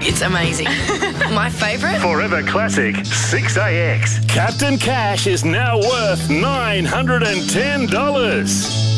It's amazing. My favourite? Forever Classic 6AX. Captain Cash is now worth $910.